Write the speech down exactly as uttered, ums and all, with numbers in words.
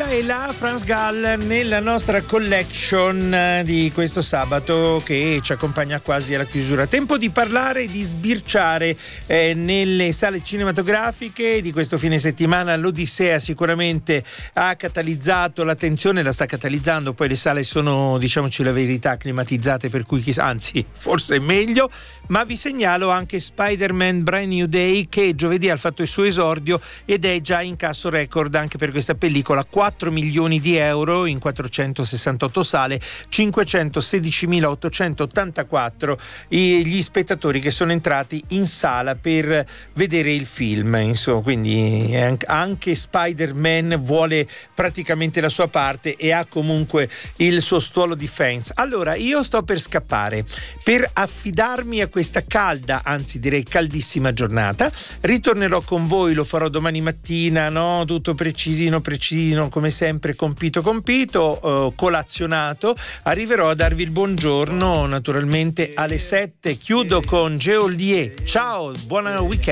qua e là Franz Gall nella nostra collection di questo sabato che ci accompagna quasi alla chiusura. Tempo di parlare, di sbirciare eh, nelle sale cinematografiche di questo fine settimana. L'Odissea sicuramente ha catalizzato l'attenzione, la sta catalizzando, poi le sale sono, diciamoci la verità, climatizzate, per cui chissà, anzi forse è meglio, ma vi segnalo anche Spider-Man Brand New Day, che giovedì ha fatto il suo esordio ed è già in casso record anche per questa pellicola: quattro milioni di euro in quattrocentosessantotto sale, cinquecentosedicimilaottocentottantaquattro gli spettatori che sono entrati in sala per vedere il film. Insomma, quindi anche Spider-Man vuole praticamente la sua parte e ha comunque il suo stuolo di fans. Allora, io sto per scappare per affidarmi a questa calda, anzi direi caldissima giornata. Ritornerò con voi, lo farò domani mattina, no? Tutto precisino, precisino, come sempre, compito, compito, eh, colazionato. Arriverò a darvi il buongiorno, naturalmente alle sette. Chiudo con Geolier. Ciao, buona weekend.